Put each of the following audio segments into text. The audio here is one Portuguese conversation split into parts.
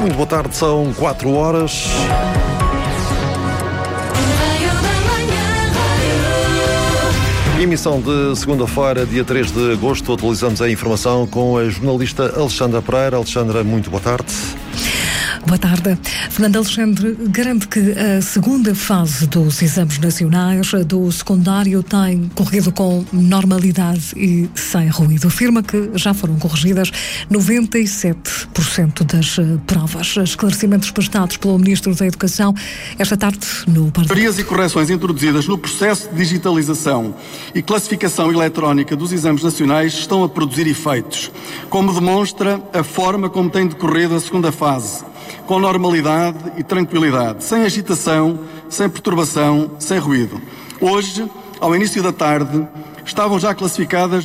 Muito boa tarde, são 4 horas. Emissão de segunda-feira, dia 3 de agosto. Atualizamos a informação com a jornalista Alexandra Pereira. Alexandra, muito boa tarde. Boa tarde. Fernando Alexandre garante que a segunda fase dos exames nacionais do secundário tem corrido com normalidade e sem ruído. Afirma que já foram corrigidas 97% das provas. Esclarecimentos prestados pelo Ministro da Educação esta tarde no Parlamento. Melhorias e correções introduzidas no processo de digitalização e classificação eletrónica dos exames nacionais estão a produzir efeitos, como demonstra a forma como tem decorrido a segunda fase, com normalidade e tranquilidade, sem agitação, sem perturbação, sem ruído. Hoje, ao início da tarde, estavam já classificadas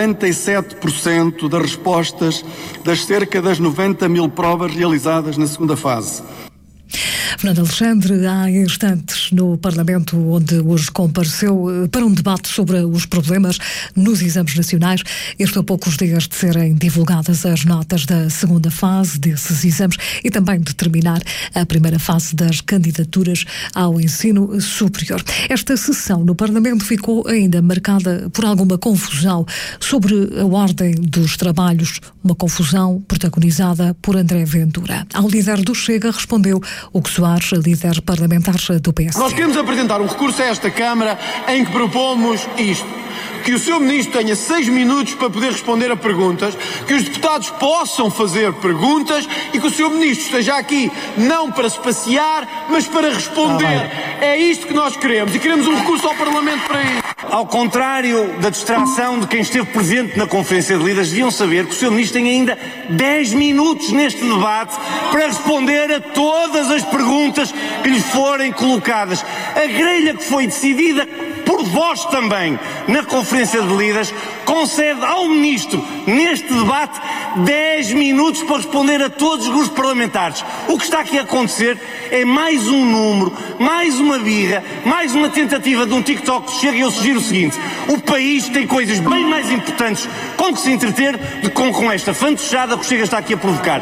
97% das respostas das cerca das 90 mil provas realizadas na segunda fase. Fernando Alexandre, há instantes no Parlamento, onde hoje compareceu para um debate sobre os problemas nos exames nacionais. Isto a poucos dias de serem divulgadas as notas da segunda fase desses exames e também de terminar a primeira fase das candidaturas ao ensino superior. Esta sessão no Parlamento ficou ainda marcada por alguma confusão sobre a ordem dos trabalhos, uma confusão protagonizada por André Ventura. Ao líder do Chega respondeu Hugo Soares, líder parlamentar do PS. Nós queremos apresentar um recurso a esta Câmara em que propomos isto: que o Sr. Ministro tenha 6 minutos para poder responder a perguntas, que os deputados possam fazer perguntas e que o Sr. Ministro esteja aqui não para se passear, mas para responder. É isto que nós queremos e queremos um recurso ao Parlamento para isso. Ao contrário da distração de quem esteve presente na Conferência de Líderes, deviam saber que o Sr. Ministro tem ainda 10 minutos neste debate para responder a todas as perguntas que lhe forem colocadas. A grelha que foi decidida por vós também na Conferência de Líderes concede ao Ministro, neste debate, 10 minutos para responder a todos os grupos parlamentares. O que está aqui a acontecer é mais um número, mais uma birra, mais uma tentativa de um TikTok que chega. E eu sugiro o seguinte: o país tem coisas bem mais importantes com que se entreter do que com esta fantochada que o Chega está aqui a provocar.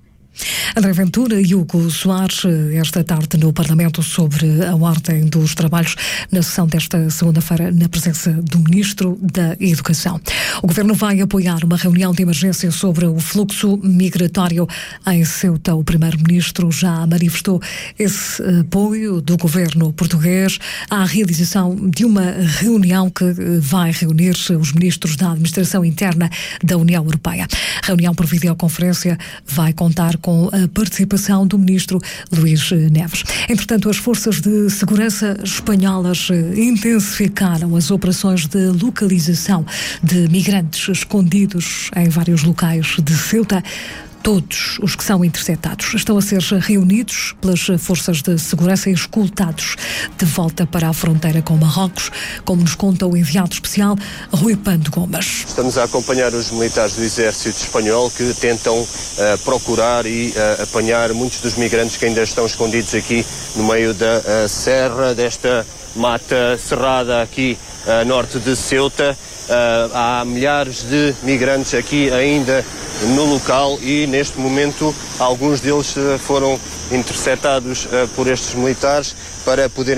André Ventura e Hugo Soares, esta tarde no Parlamento, sobre a ordem dos trabalhos na sessão desta segunda-feira, na presença do Ministro da Educação. O Governo vai apoiar uma reunião de emergência sobre o fluxo migratório em Ceuta. O Primeiro-Ministro já manifestou esse apoio do Governo português à realização de uma reunião que vai reunir os ministros da Administração Interna da União Europeia. A reunião por videoconferência vai contar com a participação do Ministro Luís Neves. Entretanto, as forças de segurança espanholas intensificaram as operações de localização de migrantes escondidos em vários locais de Ceuta. Todos os que são interceptados estão a ser reunidos pelas forças de segurança e escoltados de volta para a fronteira com Marrocos, como nos conta o enviado especial Rui Pando Gomes. Estamos a acompanhar os militares do Exército Espanhol que tentam procurar e apanhar muitos dos migrantes que ainda estão escondidos aqui no meio da serra, desta mata cerrada aqui a norte de Ceuta. Há milhares de migrantes aqui ainda no local e neste momento alguns deles foram interceptados por estes militares para poderem